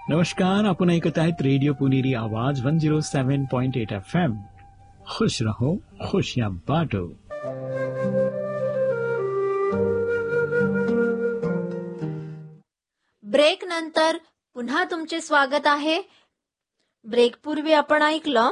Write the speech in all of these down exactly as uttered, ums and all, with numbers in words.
नमस्कार, आपण ऐकत आहेत रेडिओ पुणेरी आवाज वन झिरो सेवन पॉइंट एट एफ एम. खुश रहो, खुशियां बांटो. ब्रेक नंतर पुन्हा तुमचे स्वागत आहे. ब्रेक पूर्वी आपण ऐकलं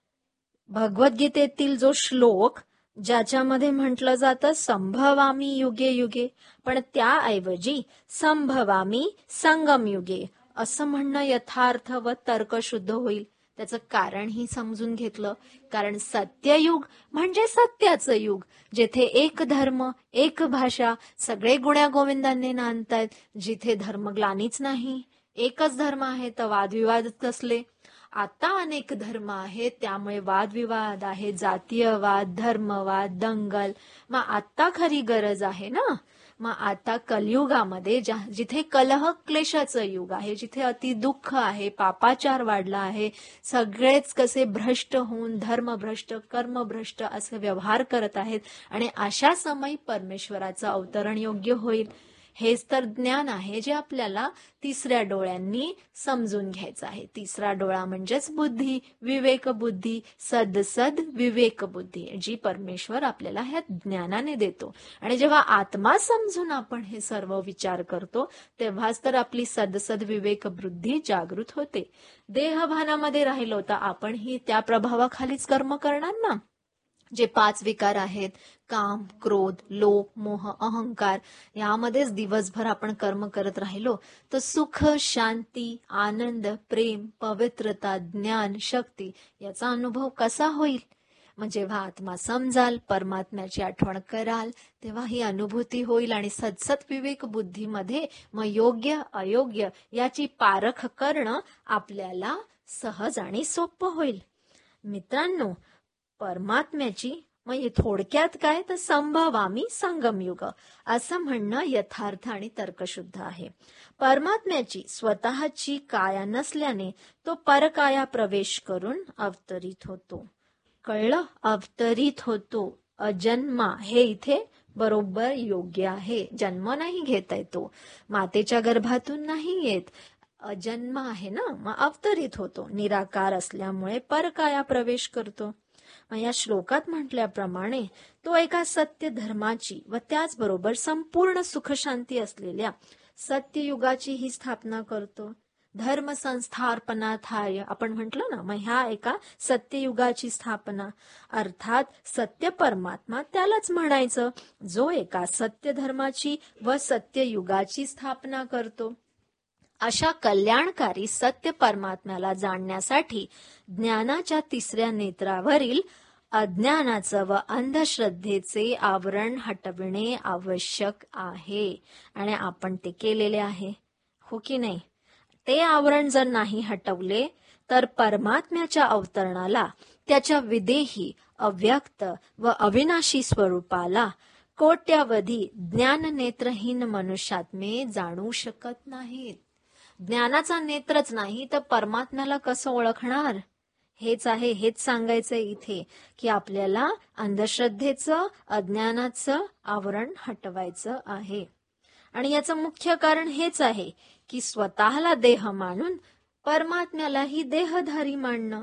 भगवद्गीतेतील जो श्लोक ज्याच्यामध्ये म्हटलं जातं संभवामी युगे युगे, पण त्याऐवजी संभवामी संगम युगे असं म्हणणं यथार्थ व तर्कशुद्ध होईल. त्याचं कारणही समजून घेतलं. कारण सत्ययुग म्हणजे सत्याचं युग, जेथे एक धर्म, एक भाषा, सगळे गुण्यागोविंदांनी नांदतायत, जिथे धर्मग्लानीच नाही. एकच धर्म आहे तर वादविवाद कसले. आता अनेक धर्म आहेत, त्यामुळे वादविवाद आहे, जातीयवाद, धर्मवाद, दंगल. मग आता खरी गरज आहे ना. मग आता कलियुगामध्ये जिथे कलह क्लेशाचं युग आहे, जिथे अति दुःख आहे, पापाचार वाढला आहे, सगळेच कसे भ्रष्ट होऊन धर्मभ्रष्ट, कर्मभ्रष्ट असे व्यवहार करत आहेत, आणि अशा समयी परमेश्वराचं अवतरण योग्य होईल. हेच तर ज्ञान आहे जे आपल्याला तिसऱ्या डोळ्यांनी समजून घ्यायचं आहे. तिसरा डोळा म्हणजेच बुद्धी, विवेक बुद्धी, सदसद विवेक बुद्धी, जी परमेश्वर आपल्याला ह्या ज्ञानाने देतो. आणि जेव्हा आत्मा समजून आपण हे सर्व विचार करतो, तेव्हाच तर आपली सदसद विवेक बुद्धी जागृत होते. देहभानामध्ये राहिलो तर आपण ही त्या प्रभावाखालीच कर्म करणार ना. जे पाच विकार आहेत, काम, क्रोध, लोभ, मोह, अहंकार, यामध्येच दिवसभर आपण कर्म करत राहिलो तर सुख, शांती, आनंद, प्रेम, पवित्रता, ज्ञान, शक्ती याचा अनुभव कसा होईल? मग जेव्हा आत्मा समजाल, परमात्म्याची आठवण कराल, तेव्हा ही अनुभूती होईल. आणि सदसत विवेक बुद्धीमध्ये मग योग्य अयोग्य याची पारख करणं आपल्याला सहज आणि सोपं होईल. मित्रांनो, परमात्म्याची म्हणजे थोडक्यात काय तर संभवामी संगमयुग असं म्हणणं यथार्थ आणि तर्कशुद्ध आहे. परमात्म्याची स्वतःची काया नसल्याने तो परकाया प्रवेश करून अवतरित होतो. कळलं? अवतरित होतो. अजन्मा हे इथे बरोबर योग्य आहे. जन्म नाही घेता येतो, मातेच्या गर्भातून नाही येत, अजन्म आहे ना. मग अवतरित होतो, निराकार असल्यामुळे परकाया प्रवेश करतो. या श्लोकात म्हटल्याप्रमाणे तो एका सत्य धर्माची व त्याचबरोबर संपूर्ण सुखशांती असलेल्या सत्ययुगाची ही स्थापना करतो. धर्म संस्थापनाथाय आपण म्हटलं ना, मग ह्या एका सत्ययुगाची स्थापना, अर्थात सत्य परमात्मा त्यालाच म्हणायचं, जो एका सत्य धर्माची व सत्ययुगाची स्थापना करतो. अशा कल्याणकारी सत्य परमात्म्याला जाणण्यासाठी ज्ञानाच्या तिसऱ्या नेत्रावरील अज्ञानाचं व अंधश्रद्धेचे आवरण हटविणे आवश्यक आहे. आणि आपण ते केलेले आहे, हो की नाही? ते आवरण जर नाही हटवले तर परमात्म्याच्या अवतरणाला, त्याच्या विदेही, अव्यक्त व अविनाशी स्वरूपाला कोट्यावधी ज्ञाननेत्रहीन मनुष्यात्मे जाणू शकत नाहीत. ज्ञानाचा नेत्रच नाही तर परमात्म्याला कसं ओळखणार? हेच आहे, हेच सांगायचंय इथे, की आपल्याला अंधश्रद्धेचं, अज्ञानाचं आवरण हटवायचं आहे. आणि याचं मुख्य कारण हेच आहे की स्वतःला देह मानून परमात्म्यालाही देहधारी मानणं.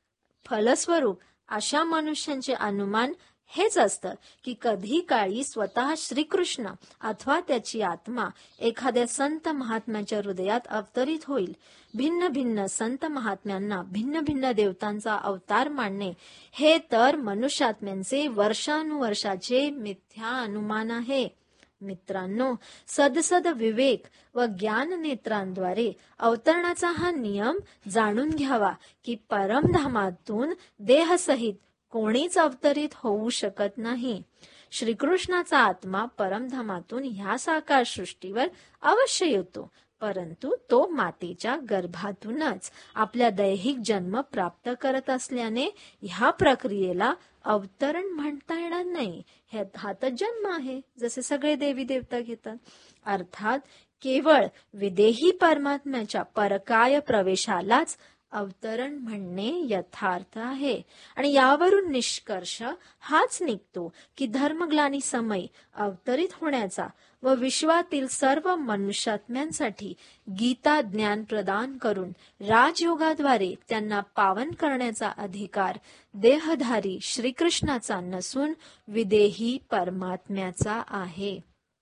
फलस्वरूप अशा मनुष्यांचे अनुमान हेच असतं की कधी काळी स्वतः श्रीकृष्ण अथवा त्याची आत्मा एखाद्या संत महात्म्याच्या हृदयात अवतरित होईल. भिन्न भिन्न संत महात्म्यांना भिन्न भिन्न देवतांचा अवतार मानणे हे तर मनुष्यात्म्यांचे वर्षानुवर्षाचे मिथ्या अनुमान आहे. मित्रांनो, सदसद विवेक व ज्ञान नेत्रांद्वारे अवतरणाचा हा नियम जाणून घ्यावा की परमधामातून देहसहित कोणीच अवतरित होऊ शकत नाही. श्रीकृष्णाचा आत्मा परमधामातून ह्या साकार सृष्टीवर अवश्य येतो, परंतु तो मातेच्या गर्भातूनच आपल्या दैहिक जन्म प्राप्त करत असल्याने ह्या प्रक्रियेला अवतरण म्हणता येणार नाही. हा तर जन्म आहे, जसे सगळे देवी देवता घेतात. अर्थात केवळ विदेही परमात्म्याच्या परकाय प्रवेशालाच अवतरण म्हणणे यथार्थ आहे. आणि यावरून निष्कर्ष हाच निघतो की धर्मग्लानी समय अवतरित होण्याचा व विश्वातील सर्व मनुष्यात्म्यांसाठी गीता ज्ञान प्रदान करून राजयोगाद्वारे त्यांना पावन करण्याचा अधिकार देहधारी श्रीकृष्णाचा नसून विदेही परमात्म्याचा आहे.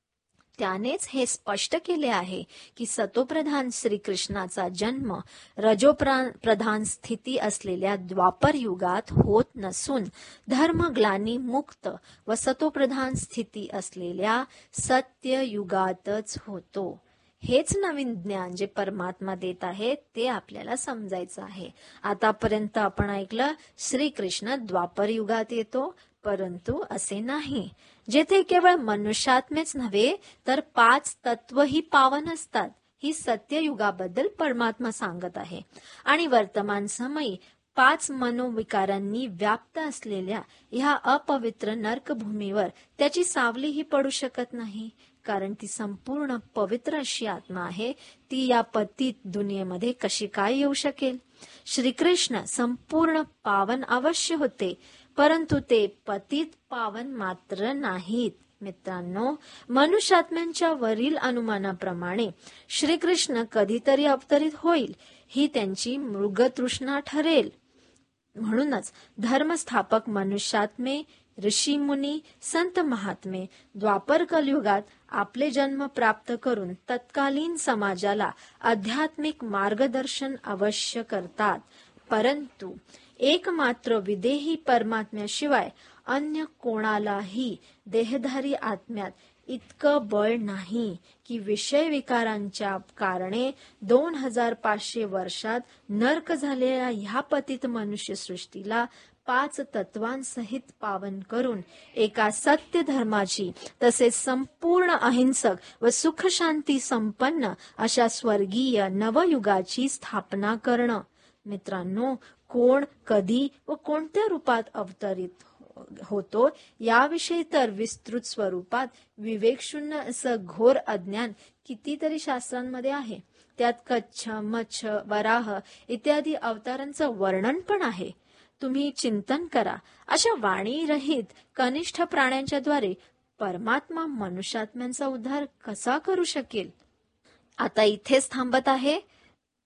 त्यानेच हे स्पष्ट केले आहे की सतोप्रधान श्रीकृष्णाचा जन्म रजोप्रधान स्थिती असलेल्या द्वापर युगात होत नसून धर्मग्लानी मुक्त व सतोप्रधान स्थिती असलेल्या सत्य युगातच होतो. हेच नवीन ज्ञान जे परमात्मा देत आहे ते आपल्याला समजायचं आहे. आतापर्यंत आपण ऐकलं श्रीकृष्ण द्वापर युगात येतो, परंतु असे नाही. जेथे केवळ मनुष्यात्मेच नव्हे तर पाच तत्वही पावन असतात ही सत्ययुगाबद्दल परमात्मा सांगत आहे. आणि वर्तमान समयी पाच मनोविकारांनी व्याप्त असलेल्या ह्या अपवित्र नरकभूमीवर त्याची सावलीही पडू शकत नाही, कारण ती संपूर्ण पवित्र अशी आत्मा आहे. ती या पतित दुनियेमध्ये कशी काय येऊ शकेल? श्रीकृष्ण संपूर्ण पावन अवश्य होते, परंतु ते पतित पावन मात्र नाहीत. मित्रांनो, मनुष्यात्म्यांच्या वरील अनुमानाप्रमाणे श्रीकृष्ण कधीतरी अवतरित होईल ही त्यांची मृगतृष्णा ठरेल. म्हणूनच धर्मस्थापक मनुष्यात्मे, ऋषी मुनी, संत महात्मे द्वापर कलयुगात आपले जन्म प्राप्त करून तत्कालीन समाजाला आध्यात्मिक मार्गदर्शन अवश्य करतात. परंतु एकमात्र विदेही परमात्म्याशिवाय अन्य कोणालाही देहधारी आत्म्यात इतकं बळ नाही की विषय विकारांच्या कारणे दोन हजार पाचशे वर्षात नर्क झालेल्या ह्या पतित मनुष्य सृष्टीला पाच तत्वांसहित पावन करून एका सत्य धर्माची तसेच संपूर्ण अहिंसक व सुख शांती संपन्न अशा स्वर्गीय नवयुगाची स्थापना करणं. मित्रांनो, कोण, कधी व कोणत्या रूपात अवतरित होतो याविषयी तर विस्तृत स्वरूपात विवेकशून्य असं घोर अज्ञान कितीतरी शास्त्रांमध्ये आहे. त्यात कच्छ, मच्छ, वराह इत्यादी अवतारांचं वर्णन पण आहे. तुम्ही चिंतन करा, अशा वाणी रहित कनिष्ठ प्राण्यांच्या द्वारे परमात्मा मनुष्यात्म्यांचा उद्धार कसा करू शकेल? आता इथेच थांबत आहे.